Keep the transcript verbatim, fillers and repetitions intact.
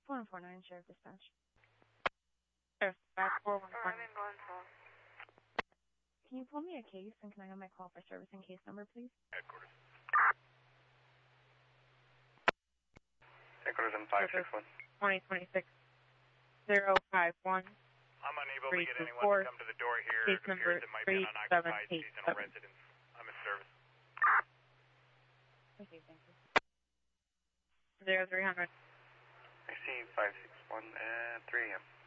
four one four nine, Sheriff Dispatch. Sheriff Dispatch, four one four I'm nine. in Glenville. Can you pull me a case, and can I have my call for service and case number, please? Headquarters. Headquarters in five six one. twenty twenty-six zero five one. I'm unable Three, to get two, anyone four. to come to the door here. Case It number appears it might be three, an seven, unoccupied eight, seasonal seven. residence. I'm in service. Okay, thank you. Zero three hundred. I see five six one at three A M